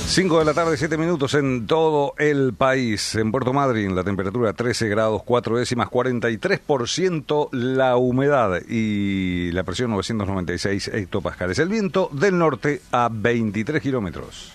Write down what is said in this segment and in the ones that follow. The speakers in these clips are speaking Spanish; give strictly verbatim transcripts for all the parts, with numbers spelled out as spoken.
cinco de la tarde, siete minutos en todo el país. En Puerto Madryn la temperatura trece grados cuatro décimas, cuarenta y tres por ciento la humedad y la presión novecientos noventa y seis hectopascales. El viento del norte a veintitrés kilómetros.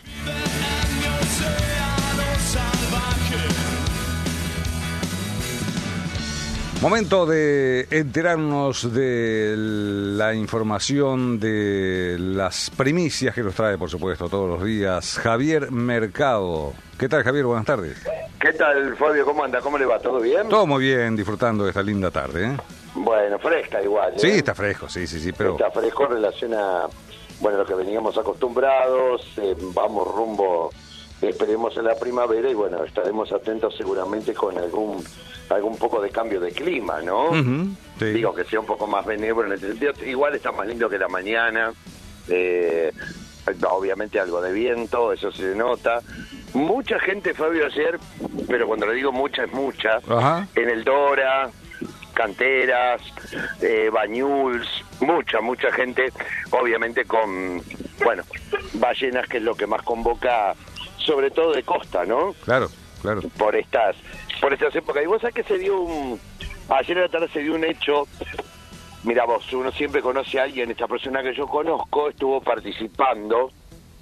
Momento de enterarnos de la información, de las primicias que nos trae, por supuesto, todos los días, Javier Mercado. ¿Qué tal, Javier? Buenas tardes. ¿Qué tal, Fabio? ¿Cómo anda? ¿Cómo le va? ¿Todo bien? Todo muy bien, disfrutando de esta linda tarde, ¿eh? Bueno, fresca igual, ¿eh? Sí, está fresco, sí, sí, sí, pero... Está fresco en relación a, bueno, lo que veníamos acostumbrados, eh, vamos rumbo, esperemos en la primavera y, bueno, estaremos atentos seguramente con algún... algún poco de cambio de clima, ¿no? Uh-huh, sí. Digo, que sea un poco más benévolo en el sentido, igual está más lindo que la mañana, eh, obviamente algo de viento, eso se nota. Mucha gente, Fabio, ayer, pero cuando le digo mucha es mucha, uh-huh. en el Dora, Canteras, eh, Bañuls, mucha, mucha gente, obviamente con, bueno, ballenas, que es lo que más convoca, sobre todo de costa, ¿no? Claro, claro. Por estas... por estas épocas. Y vos sabés que se dio un... ayer a la tarde se dio un hecho... Mira vos, uno siempre conoce a alguien, esta persona que yo conozco estuvo participando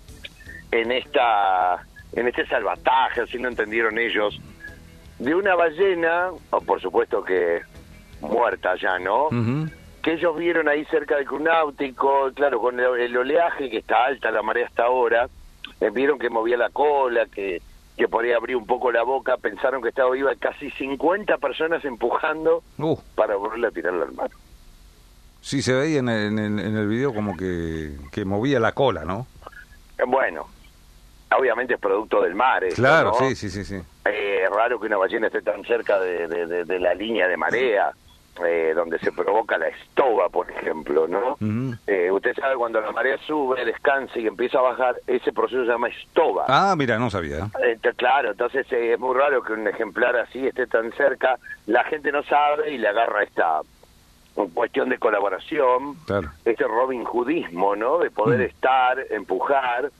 en esta en este salvataje, así no entendieron ellos, de una ballena, o por supuesto que muerta ya, ¿no? Uh-huh. Que ellos vieron ahí cerca del Club Náutico, claro, con el, el oleaje, que está alta la marea hasta ahora, eh, vieron que movía la cola, que... que podía abrir un poco la boca, pensaron que estaba viva, casi cincuenta personas empujando uh. para volverle a tirarla al mar. Sí, se veía en el, en el, en el video como que, que movía la cola, ¿no? Eh, bueno, obviamente es producto del mar. Esto, claro, ¿no? sí, sí, sí. sí. Eh, es raro que una ballena esté tan cerca de, de, de, de la línea de marea, eh, donde se provoca la estoba, por ejemplo, ¿no? Uh-huh. Eh, usted sabe, cuando la marea sube, descansa y empieza a bajar, ese proceso se llama estoba. Ah, mira, no sabía. Eh, claro, entonces eh, es muy raro que un ejemplar así esté tan cerca, la gente no sabe y le agarra esta cuestión de colaboración, claro. Este Robin Hoodismo, ¿no? De poder mm. estar, empujar.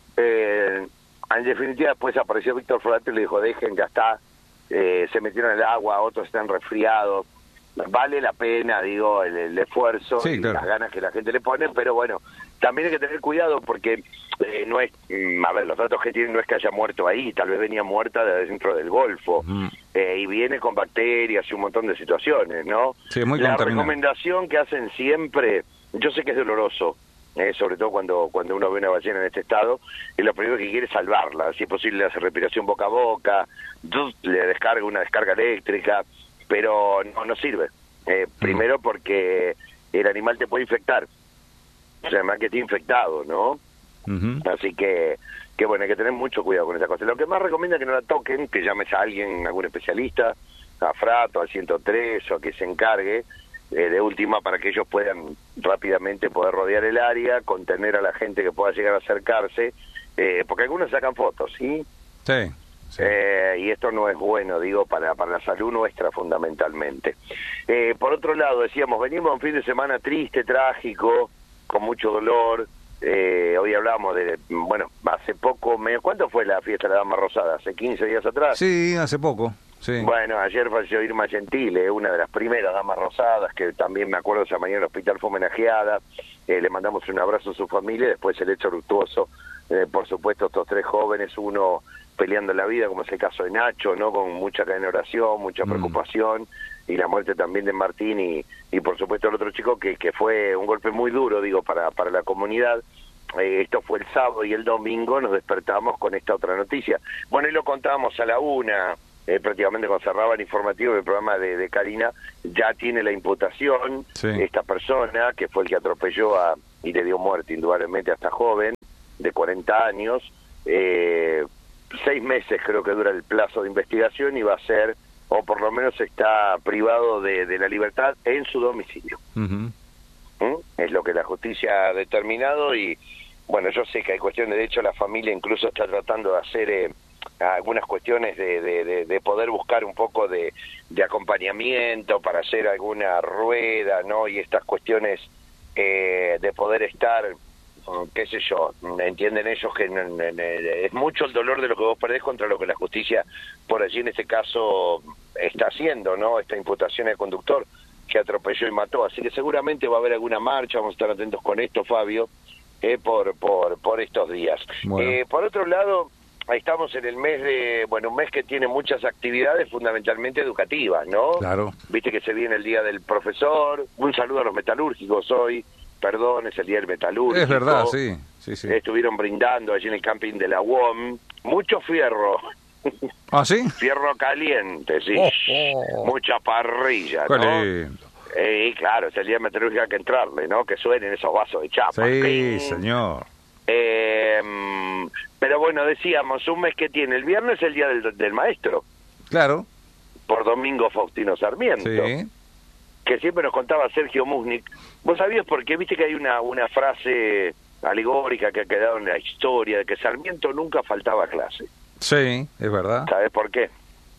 Eh, en definitiva, después apareció Víctor Folato y le dijo, dejen, ya está, eh, se metieron en el agua, otros están resfriados. Vale la pena, digo, el, el esfuerzo sí, y claro. las ganas que la gente le pone, pero bueno, también hay que tener cuidado porque eh, no es, a ver, los datos que tienen no es que haya muerto ahí, tal vez venía muerta de dentro del Golfo, mm. eh, y viene con bacterias y un montón de situaciones, ¿no? Sí, muy la contaminado. recomendación que hacen siempre, yo sé que es doloroso, eh, sobre todo cuando cuando uno ve una ballena en este estado, y lo primero que quiere es salvarla, si es posible le hace respiración boca a boca, le descarga una descarga eléctrica, pero no, no sirve. Eh, mm. Primero porque el animal te puede infectar. O sea, además que esté infectado, ¿no? Uh-huh. Así que, que bueno, hay que tener mucho cuidado con esa cosa. Lo que más recomienda es que no la toquen, que llames a alguien, algún especialista, a Frato, al ciento tres, o que se encargue, eh, de última, para que ellos puedan rápidamente poder rodear el área, contener a la gente que pueda llegar a acercarse, eh, porque algunos sacan fotos, ¿sí? Sí. Sí. Eh, y esto no es bueno, digo, para, para la salud nuestra fundamentalmente. Eh, por otro lado, decíamos, venimos a un fin de semana triste, trágico, con mucho dolor. Eh, hoy hablamos de, bueno, hace poco, me, ¿cuánto fue la fiesta de la Dama Rosada? ¿Hace quince días atrás? Sí, hace poco. Sí. Bueno, ayer falleció Irma Gentile, una de las primeras Damas Rosadas, que también me acuerdo esa mañana en el hospital fue homenajeada. Eh, le mandamos un abrazo a su familia, después el hecho luctuoso, eh, por supuesto, estos tres jóvenes, uno peleando la vida, como es el caso de Nacho, ¿no? Con mucha cadena de oración, mucha preocupación, mm. y la muerte también de Martín y, y por supuesto el otro chico que, que fue un golpe muy duro, digo, para, para la comunidad. Eh, esto fue el sábado y el domingo nos despertamos con esta otra noticia. Bueno, y lo contábamos a la una, eh, prácticamente cuando cerraba el informativo del programa de, de Karina, ya tiene la imputación, sí. Esta persona que fue el que atropelló a, y le dio muerte indudablemente a esta joven de cuarenta años, eh, seis meses creo que dura el plazo de investigación y va a ser, o por lo menos está privado de, de la libertad en su domicilio. Uh-huh. ¿Mm? Es lo que la justicia ha determinado y, bueno, yo sé que hay cuestiones, de hecho la familia incluso está tratando de hacer eh, algunas cuestiones de, de, de, de poder buscar un poco de, de acompañamiento para hacer alguna rueda, ¿no? Y estas cuestiones eh, de poder estar qué sé yo, entienden ellos que n- n- n- es mucho el dolor de lo que vos perdés contra lo que la justicia, por allí en este caso, está haciendo, ¿no? Esta imputación al conductor que atropelló y mató. Así que seguramente va a haber alguna marcha, vamos a estar atentos con esto, Fabio, eh, por, por, por estos días. Bueno. Eh, por otro lado, estamos en el mes de, bueno, un mes que tiene muchas actividades fundamentalmente educativas, ¿no? Claro. Viste que se viene el Día del Profesor, un saludo a los metalúrgicos hoy, perdón, es el Día del Metalúrgico. Es verdad, sí, sí, sí. Estuvieron brindando allí en el camping de la U O M, mucho fierro, ¿Ah, sí? fierro caliente, sí, Oh, oh. mucha parrilla, Qué ¿no? lindo. Eh, y claro, es el Día del Metalúrgico, hay que entrarle, ¿no? Que suenen esos vasos de chapa. Sí, ¡Ping! señor. Eh, mm, pero bueno, decíamos, un mes que tiene, el viernes es el Día del, del Maestro, Claro. por Domingo Faustino Sarmiento. Sí. Que siempre nos contaba Sergio Musnik. ¿Vos sabías por qué? Viste que hay una, una frase alegórica que ha quedado en la historia de que Sarmiento nunca faltaba a clase. Sí, es verdad. ¿Sabés por qué?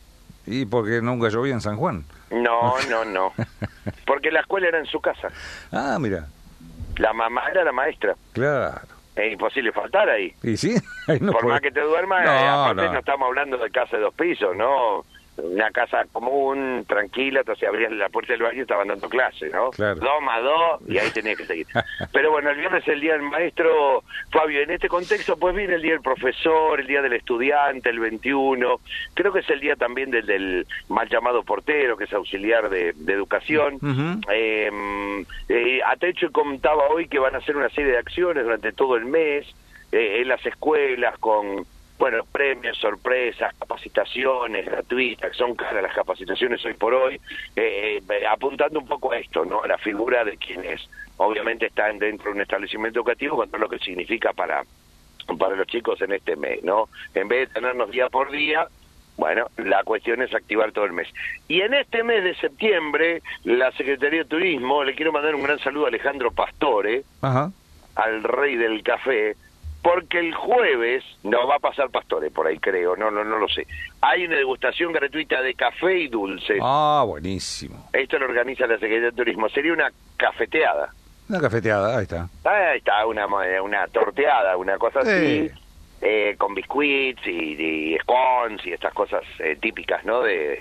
Y porque nunca llovía en San Juan. No, no, no. Porque la escuela era en su casa. Ah, mira. La mamá era la maestra. Claro. Es imposible faltar ahí. ¿Y sí? Ahí no por puede- más que te duermas, No, eh, aparte no. no. estamos hablando de casa de dos pisos, ¿no? Una casa común, tranquila, entonces abrías la puerta del baño y estaban dando clase, ¿no? Claro. Dos más dos, y ahí tenías que seguir. Pero bueno, el viernes es el Día del Maestro, Fabio. En este contexto, pues viene el Día del Profesor, el Día del Estudiante, el veintiuno. Creo que es el día también del, del mal llamado portero, que es auxiliar de, de educación. Ujú. eh, eh, Atecho contaba hoy que van a hacer una serie de acciones durante todo el mes, eh, en las escuelas, con... bueno, premios, sorpresas, capacitaciones gratuitas, que son caras las capacitaciones hoy por hoy, eh, eh, apuntando un poco a esto, ¿no? A la figura de quienes obviamente están dentro de un establecimiento educativo, con todo lo que significa para, para los chicos en este mes, ¿no? En vez de tenernos día por día, bueno, la cuestión es activar todo el mes. Y en este mes de septiembre, la Secretaría de Turismo, le quiero mandar un gran saludo a Alejandro Pastore, Ajá. al rey del café, porque el jueves no va a pasar Pastore por ahí, creo, no, no, no lo sé. Hay una degustación gratuita de café y dulces. Ah, buenísimo. Esto lo organiza la Secretaría de Turismo. Sería una cafeteada. Una cafeteada, ahí está. Ahí está, una, una torteada, una cosa así, Sí. eh, con biscuits y, y scones y estas cosas eh, típicas, ¿no? De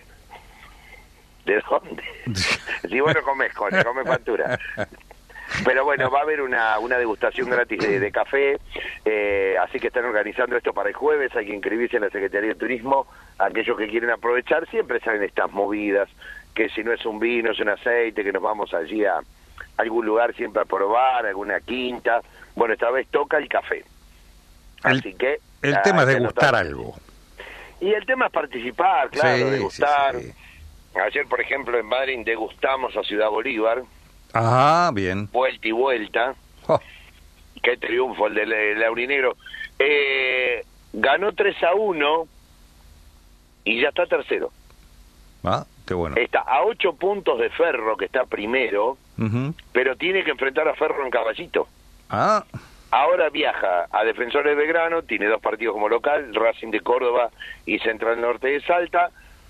¿De dónde? Sí, bueno, comes scones, comes factura. Pero bueno, va a haber una, una degustación gratis de, de café, eh, así que están organizando esto para el jueves, hay que inscribirse en la Secretaría de Turismo, aquellos que quieren aprovechar, siempre salen estas movidas, que si no es un vino, es un aceite, que nos vamos allí a algún lugar siempre a probar, alguna quinta, bueno, esta vez toca el café. El, Así que... el ah, tema es hay que degustar anotar. algo. Y el tema es participar, claro, Sí, degustar. sí, sí. Ayer, por ejemplo, en Madrid degustamos a Ciudad Bolívar, Ah, bien. vuelta y vuelta. Oh, Qué triunfo el del el Laurinegro. Eh, ganó tres a uno y ya está tercero. ah, qué bueno. Está a ocho puntos de Ferro, que está primero, Ujú. pero tiene que enfrentar a Ferro en Caballito. Ah, Ahora viaja a Defensores de Belgrano, tiene dos partidos como local, Racing de Córdoba y Central Norte de Salta.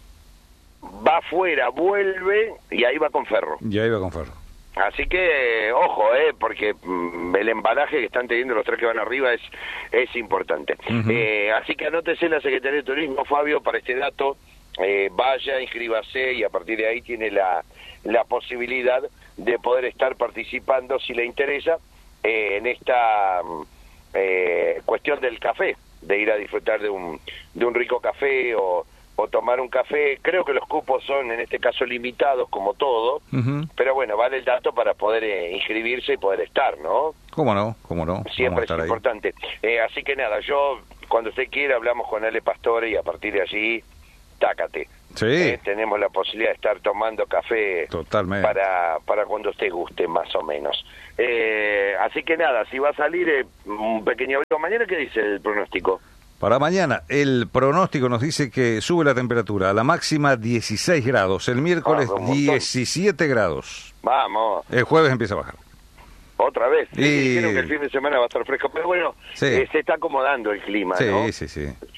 Va afuera, vuelve y ahí va con Ferro. ya iba con Ferro. Así que, ojo, eh, porque mm, el embalaje que están teniendo los tres que van arriba es es importante. Ujú. eh, así que anótese en la Secretaría de Turismo, Fabio, para este dato. Eh, vaya, inscríbase y a partir de ahí tiene la, la posibilidad de poder estar participando, si le interesa, eh, en esta mm, eh, cuestión del café, de ir a disfrutar de un, de un rico café o... o tomar un café. Creo que los cupos son en este caso limitados como todo, Ujú. pero bueno, vale el dato para poder eh, inscribirse y poder estar, ¿no? ¿Cómo no? ¿Cómo no? Vamos a Siempre es estar ahí. importante. Eh, así que nada, yo cuando usted quiera hablamos con Ale Pastore y a partir de allí, tácate. Sí, Eh, tenemos la posibilidad de estar tomando café totalmente. para para cuando usted guste, más o menos. Eh, así que nada, si va a salir eh, un pequeño abrigo mañana, ¿qué dice el pronóstico? Para mañana, el pronóstico nos dice que sube la temperatura, a la máxima dieciséis grados, el miércoles Ah, un montón. diecisiete grados, Vamos. el jueves empieza a bajar. Otra vez. Sí, Y- dijeron que el fin de semana va a estar fresco, pero bueno, Sí. eh, se está acomodando el clima, Sí, ¿no? sí, sí.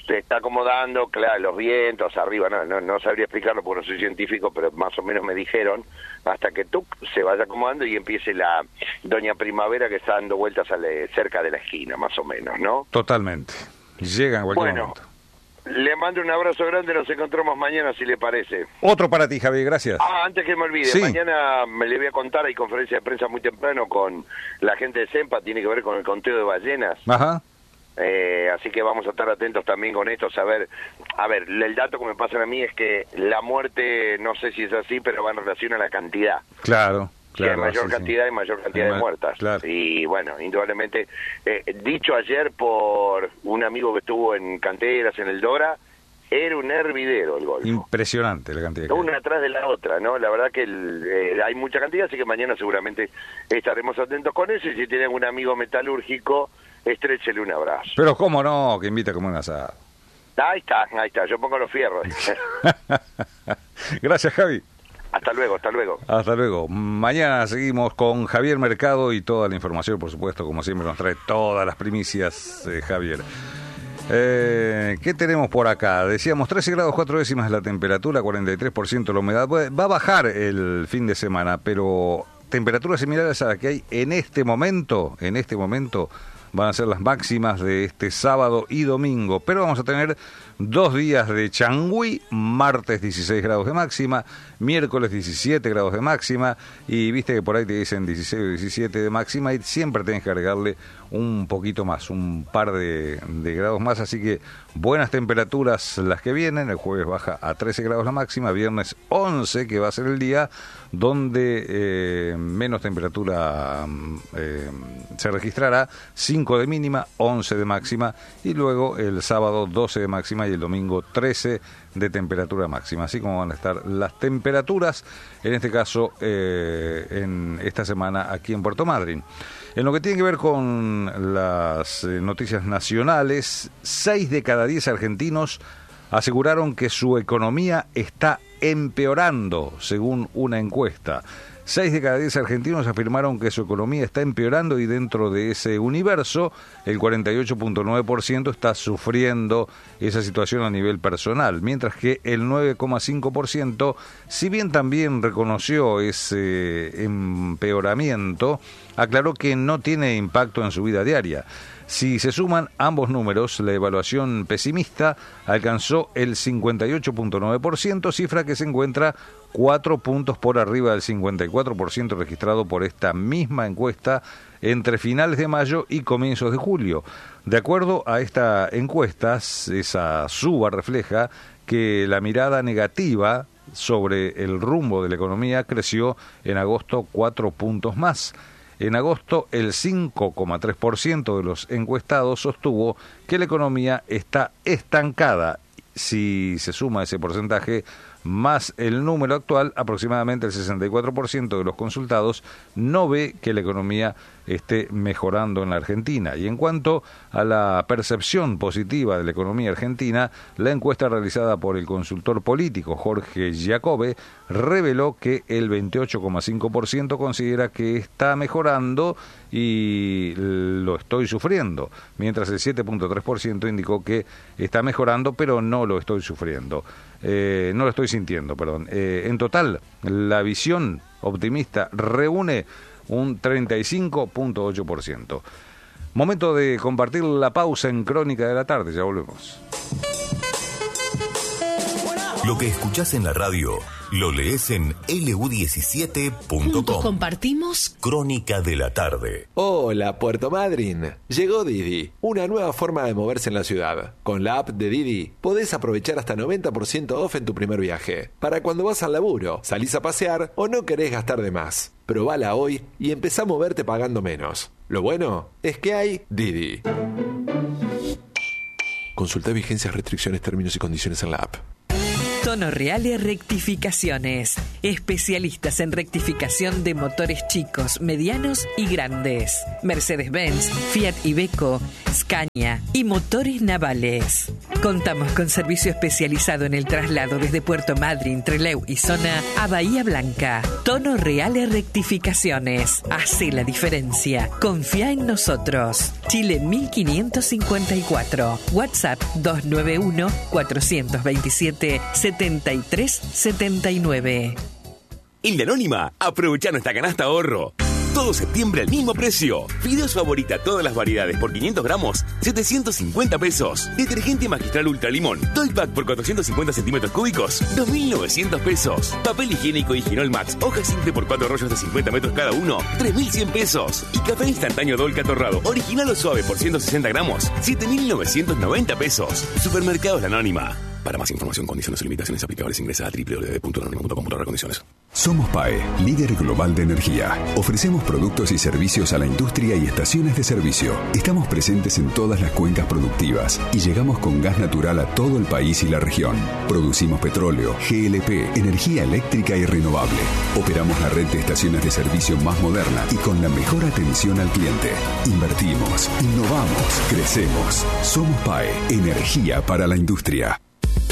se está acomodando, claro, los vientos arriba, no, no, no sabría explicarlo porque no soy científico, pero más o menos me dijeron, hasta que tú se vaya acomodando y empiece la doña primavera que está dando vueltas a le, cerca de la esquina, más o menos, ¿no? Totalmente. Llega en cualquier bueno, momento. Le mando un abrazo grande, nos encontramos mañana si le parece. Otro para ti, Javier, gracias. Ah, antes que me olvide, sí. mañana me le voy a contar, hay conferencia de prensa muy temprano con la gente de CEMPA, tiene que ver con el conteo de ballenas. Ajá. Eh, así que vamos a estar atentos también con esto, saber, a ver, el dato que me pasan a mí es que la muerte, no sé si es así, pero va en relación a la cantidad. Claro. Claro, que hay mayor sí, cantidad sí. y mayor cantidad hay de muertas. Claro. Y bueno, indudablemente, eh, dicho ayer por un amigo que estuvo en Canteras, en el Dora, era un hervidero el Golfo. Impresionante la cantidad. Una atrás de la otra, ¿no? La verdad que el, eh, hay mucha cantidad, así que mañana seguramente estaremos atentos con eso. Y si tienen un amigo metalúrgico, estréchele un abrazo. Pero cómo no, que invita como un asado. Ahí está, ahí está, yo pongo los fierros. Gracias, Javi. Hasta luego, hasta luego. Hasta luego. Mañana seguimos con Javier Mercado y toda la información, por supuesto, como siempre nos trae todas las primicias, eh, Javier. Eh, ¿Qué tenemos por acá? Decíamos trece grados cuatro décimas la temperatura, cuarenta y tres por ciento la humedad. Va a bajar el fin de semana, pero temperaturas similares a las que hay en este momento, en este momento van a ser las máximas de este sábado y domingo, pero vamos a tener dos días de changüí, martes dieciséis grados de máxima, miércoles diecisiete grados de máxima, y viste que por ahí te dicen dieciséis o diecisiete de máxima y siempre tenés que agregarle un poquito más, un par de, de grados más, así que buenas temperaturas las que vienen. El jueves baja a trece grados la máxima, viernes once, que va a ser el día donde eh, menos temperatura eh, se registrará, cinco de mínima, once de máxima, y luego el sábado doce de máxima y el domingo trece de temperatura máxima, así como van a estar las temperaturas, en este caso eh, en esta semana aquí en Puerto Madryn. En lo que tiene que ver con las eh, noticias nacionales, seis de cada diez argentinos aseguraron que su economía está empeorando, según una encuesta. Seis de cada diez argentinos afirmaron que su economía está empeorando y dentro de ese universo el cuarenta y ocho punto nueve por ciento está sufriendo esa situación a nivel personal, mientras que el nueve coma cinco por ciento, si bien también reconoció ese empeoramiento, aclaró que no tiene impacto en su vida diaria. Si se suman ambos números, la evaluación pesimista alcanzó el cincuenta y ocho punto nueve por ciento, cifra que se encuentra cuatro puntos por arriba del cincuenta y cuatro por ciento registrado por esta misma encuesta entre finales de mayo y comienzos de julio. De acuerdo a esta encuesta, esa suba refleja que la mirada negativa sobre el rumbo de la economía creció en agosto cuatro puntos más. En agosto, el cinco coma tres por ciento de los encuestados sostuvo que la economía está estancada. Si se suma ese porcentaje más el número actual, aproximadamente el sesenta y cuatro por ciento de los consultados no ve que la economía esté mejorando en la Argentina. Y en cuanto a la percepción positiva de la economía argentina, la encuesta realizada por el consultor político Jorge Giacobbe reveló que el veintiocho coma cinco por ciento considera que está mejorando y lo estoy sufriendo, mientras el siete punto tres por ciento indicó que está mejorando pero no lo estoy sufriendo. Eh, no lo estoy sintiendo, perdón. Eh, en total, la visión optimista reúne un treinta y cinco punto ocho por ciento. Momento de compartir la pausa en Crónica de la Tarde, ya volvemos. Lo que escuchás en la radio, lo lees en L U diecisiete punto com. Compartimos Crónica de la Tarde. Hola, Puerto Madryn. Llegó Didi, una nueva forma de moverse en la ciudad. Con la app de Didi, podés aprovechar hasta noventa por ciento off en tu primer viaje. Para cuando vas al laburo, salís a pasear o no querés gastar de más. Probala hoy y empezá a moverte pagando menos. Lo bueno es que hay Didi. Consulta vigencias, restricciones, términos y condiciones en la app. Tono Reale Rectificaciones. Especialistas en rectificación de motores chicos, medianos y grandes. Mercedes-Benz, Fiat Iveco, Scania y motores navales. Contamos con servicio especializado en el traslado desde Puerto Madryn, Trelew y zona a Bahía Blanca. Tono Reales Rectificaciones. Hace la diferencia. Confía en nosotros. Chile mil quinientos cincuenta y cuatro. WhatsApp dos nueve uno, cuatro dos siete, siete tres siete nueve. En La Anónima, aprovecha nuestra canasta ahorro. Todo septiembre al mismo precio. Fideos favorita, todas las variedades por quinientos gramos, setecientos cincuenta pesos. Detergente Magistral Ultra Limón, Toy Pack por cuatrocientos cincuenta centímetros cúbicos, dos mil novecientos pesos. Papel higiénico y Ginol Max, hoja simple por cuatro rollos de cincuenta metros cada uno, tres mil cien pesos. Y café instantáneo Dolca Torrado, original o suave por ciento sesenta gramos, siete mil novecientos noventa pesos. Supermercados La Anónima. Para más información, condiciones y limitaciones aplicables, ingresa a doble u doble u doble u punto anónima punto com barra condiciones. Somos P A E, líder global de energía. Ofrecemos productos y servicios a la industria y estaciones de servicio. Estamos presentes en todas las cuencas productivas y llegamos con gas natural a todo el país y la región. Producimos petróleo, G L P, energía eléctrica y renovable. Operamos la red de estaciones de servicio más moderna y con la mejor atención al cliente. Invertimos, innovamos, crecemos. Somos P A E, energía para la industria.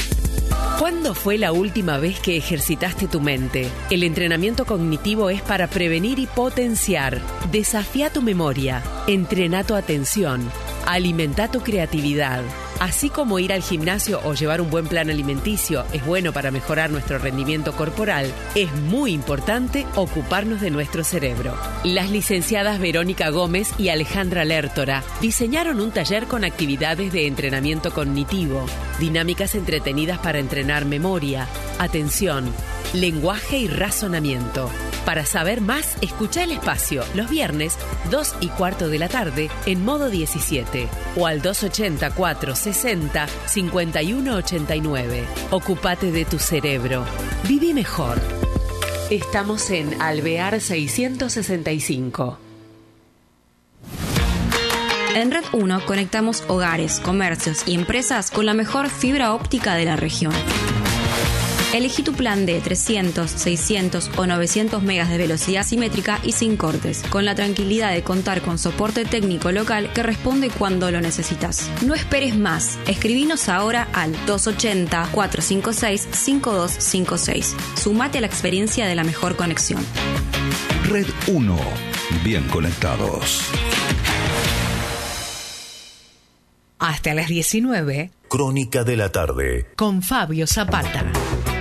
¿Cuándo fue la última vez que ejercitaste tu mente? El entrenamiento cognitivo es para prevenir y potenciar. Desafía tu memoria, entrena tu atención, alimenta tu creatividad. Así como ir al gimnasio o llevar un buen plan alimenticio es bueno para mejorar nuestro rendimiento corporal, es muy importante ocuparnos de nuestro cerebro. Las licenciadas Verónica Gómez y Alejandra Lertora diseñaron un taller con actividades de entrenamiento cognitivo, dinámicas entretenidas para entrenar memoria, atención, lenguaje y razonamiento. Para saber más, escucha El Espacio los viernes, dos y cuarto de la tarde en modo diecisiete o al dos ochenta, cuatro sesenta, cincuenta y uno ochenta y nueve. Ocúpate de tu cerebro. Viví mejor. Estamos en Alvear seiscientos sesenta y cinco. En Red uno conectamos hogares, comercios y empresas con la mejor fibra óptica de la región. Elegí tu plan de trescientos, seiscientos o novecientos megas de velocidad simétrica y sin cortes, con la tranquilidad de contar con soporte técnico local que responde cuando lo necesitas. No esperes más. Escribinos ahora al dos ochenta, cuatro cinco seis, cinco dos cinco seis. Sumate a la experiencia de la mejor conexión. Red uno. Bien conectados. Hasta las diecinueve. Crónica de la tarde. Con Fabio Zapata.